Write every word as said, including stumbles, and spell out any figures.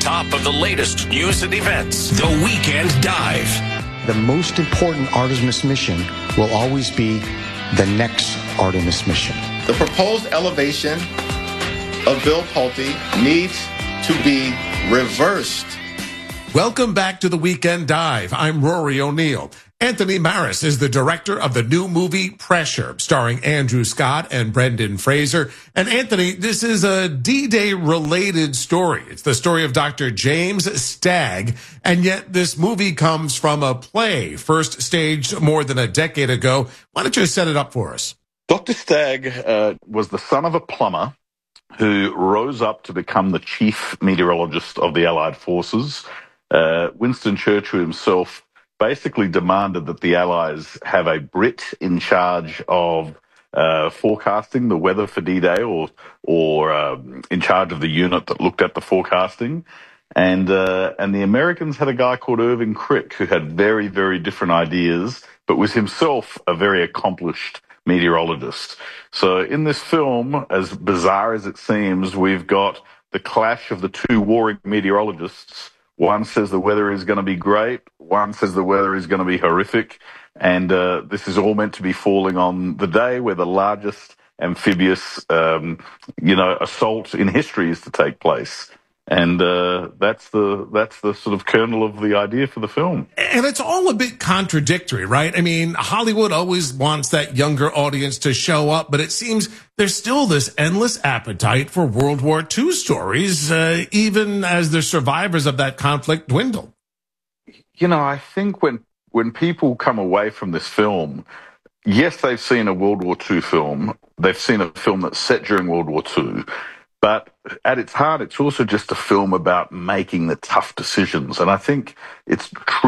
top of the latest news and events. The Weekend Dive. The most important Artemis mission will always be the next Artemis mission. The proposed elevation of Bill Pulte needs to be reversed. Welcome back to the Weekend Dive. I'm Rory O'Neill. Anthony Maris is the director of the new movie Pressure, starring Andrew Scott and Brendan Fraser. And Anthony, this is a D-Day related story. It's the story of Doctor James Stagg, and yet this movie comes from a play first staged more than a decade ago. Why don't you set it up for us? Doctor Stagg uh, was the son of a plumber who rose up to become the chief meteorologist of the Allied forces. Uh, Winston Churchill himself basically demanded that the Allies have a Brit in charge of uh, forecasting the weather for D-Day, or or um, in charge of the unit that looked at the forecasting. And uh, and the Americans had a guy called Irving Crick who had very, very different ideas, but was himself a very accomplished meteorologist. So in this film, as bizarre as it seems, we've got the clash of the two warring meteorologists. One says the weather is going to be great. One says the weather is going to be horrific. And uh, this is all meant to be falling on the day where the largest amphibious, um, you know, assault in history is to take place. And uh, that's the that's the sort of kernel of the idea for the film. And it's all a bit contradictory, right? I mean, Hollywood always wants that younger audience to show up, but it seems there's still this endless appetite for World War Two stories, uh, even as the survivors of that conflict dwindle. You know, I think when when people come away from this film, yes, they've seen a World War Two film. They've seen a film that's set during World War Two. But at its heart, it's also just a film about making the tough decisions. And I think it's true.